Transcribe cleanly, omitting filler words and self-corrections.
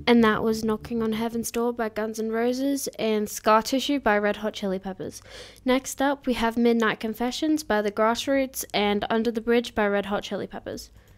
And that was Knocking on Heaven's Door by Guns N' Roses and Scar Tissue by Red Hot Chili Peppers. Next up, we have Midnight Confessions by The Grassroots and Under the Bridge by Red Hot Chili Peppers.